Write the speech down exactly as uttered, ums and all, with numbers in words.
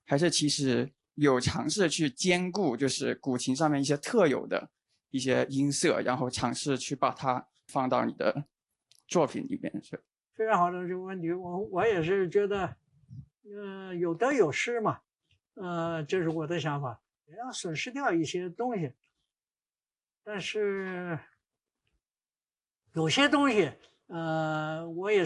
还是其实有尝试去兼顾就是古琴上面一些特有的一些音色，然后尝试去把它放到你的作品里面？是非常好的这个问题，我我也是觉得，呃，有得有失嘛，呃，这是我的想法，也要损失掉一些东西，但是有些东西，呃，我也。